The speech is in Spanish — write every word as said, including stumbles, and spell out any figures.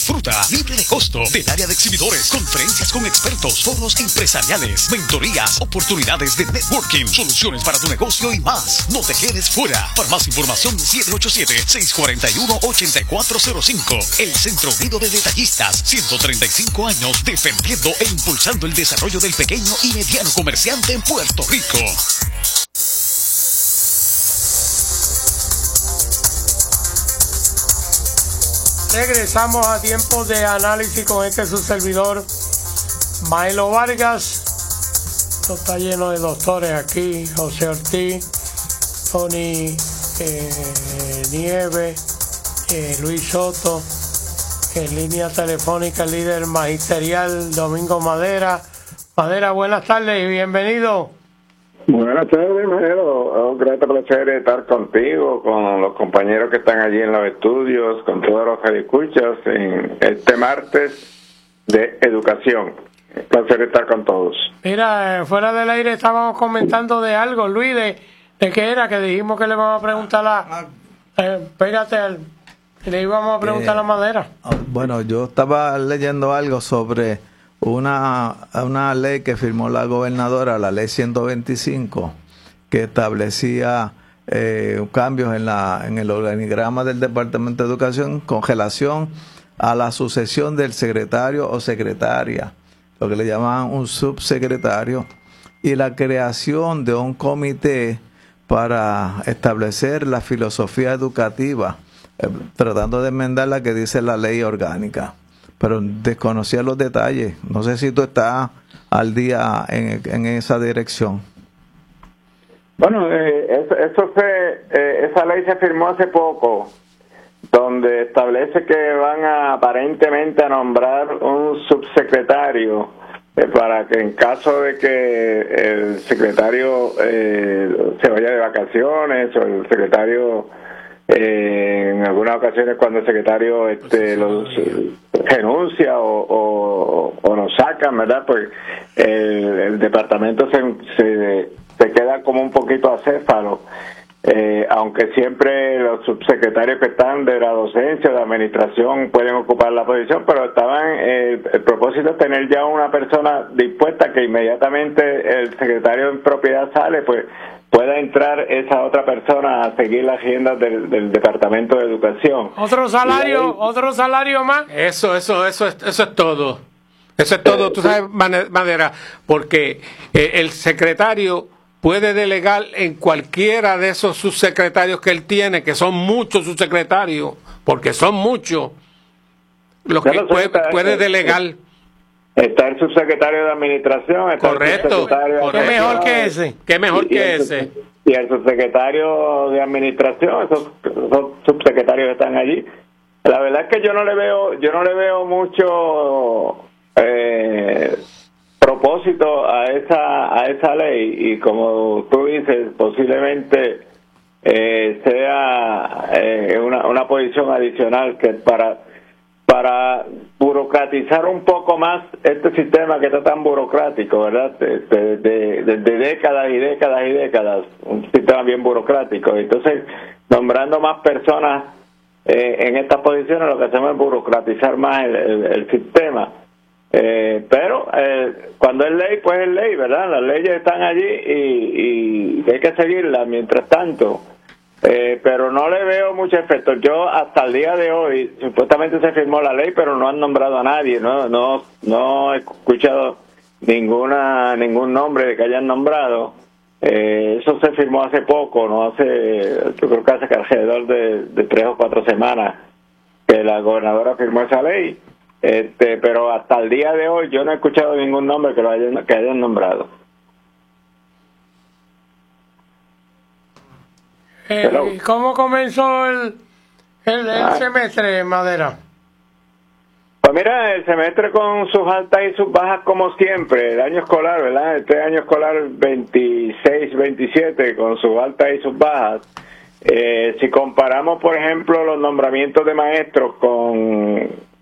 Disfruta libre de costo del área de exhibidores, conferencias con expertos, foros empresariales, mentorías, oportunidades de networking, soluciones para tu negocio y más. No te quedes fuera. Para más información, siete ocho siete, seis cuatro uno, ocho cuatro cero cinco. El Centro Unido de Detallistas, ciento treinta y cinco años defendiendo e impulsando el desarrollo del pequeño y mediano comerciante en Puerto Rico. Regresamos a tiempos de análisis con este su servidor Maelo Vargas. Esto está lleno de doctores aquí: José Ortiz, Tony eh, Nieves, eh, Luis Soto, en línea telefónica el líder magisterial Domingo Madera. Madera, buenas tardes y bienvenido. Buenas tardes, Maelo. Un grato placer estar contigo, con los compañeros que están allí en los estudios, con todos los que escuchas en este martes de educación. Un placer estar con todos. Mira, eh, fuera del aire estábamos comentando de algo, Luis, de, de qué era, que dijimos que le vamos a preguntar a... Eh, pégate al... Le íbamos a preguntar eh, a Madera. Bueno, yo estaba leyendo algo sobre una, una ley que firmó la gobernadora, la ley ciento veinticinco, que establecía eh, cambios en, la, en el organigrama del Departamento de Educación con relación a la sucesión del secretario o secretaria, lo que le llamaban un subsecretario, y la creación de un comité para establecer la filosofía educativa, eh, tratando de enmendar la que dice la ley orgánica. Pero desconocía los detalles. No sé si tú estás al día en, en esa dirección. Bueno, eh, eso, eso se, eh, esa ley se firmó hace poco, donde establece que van a aparentemente a nombrar un subsecretario eh, para que en caso de que el secretario eh, se vaya de vacaciones o el secretario eh, en algunas ocasiones cuando el secretario este los renuncia o, o, o nos sacan, ¿verdad? Pues el, el departamento se, se, se queda como un poquito acéfalo. Eh, aunque siempre los subsecretarios que están de la docencia, de la administración, pueden ocupar la posición, pero estaban eh, el propósito es tener ya una persona dispuesta que inmediatamente el secretario en propiedad sale, pues pueda entrar esa otra persona a seguir las agendas del, del Departamento de Educación. Otro salario, ahí, otro salario más. Eso, eso, eso es, eso es todo. Eso es todo, tú sabes, Madera, porque eh, el secretario puede delegar en cualquiera de esos subsecretarios que él tiene, que son muchos subsecretarios, porque son muchos los que puede, puede delegar. Está el subsecretario de administración. Está correcto, el correcto. ¿Qué mejor que ese? ¿Qué mejor y, que y el, ese? Y el subsecretario de administración, esos, esos subsecretarios están allí. La verdad es que yo no le veo, yo no le veo mucho eh, propósito a esa a esa ley, y como tú dices, posiblemente eh, sea eh, una, una posición adicional que para para burocratizar un poco más este sistema que está tan burocrático, ¿verdad? Desde de, de, de décadas y décadas y décadas, un sistema bien burocrático. Entonces, nombrando más personas eh, en estas posiciones, lo que hacemos es burocratizar más el, el, el sistema. Eh, pero eh, cuando es ley, pues es ley, ¿verdad? Las leyes están allí y, y hay que seguirlas mientras tanto. Eh, pero no le veo mucho efecto. Yo hasta el día de hoy, supuestamente se firmó la ley, pero no han nombrado a nadie, no no no he escuchado ninguna ningún nombre de que hayan nombrado. Eh, eso se firmó hace poco, no hace, yo creo que hace alrededor de, de tres o cuatro semanas que la gobernadora firmó esa ley. Este, pero hasta el día de hoy yo no he escuchado ningún nombre que lo hayan que hayan nombrado. Eh, ¿Cómo comenzó el, el, el ah. semestre, Madera? Pues mira, el semestre con sus altas y sus bajas como siempre, el año escolar, ¿verdad? Este año escolar veintiséis veintisiete con sus altas y sus bajas. Eh, si comparamos, por ejemplo, los nombramientos de maestros con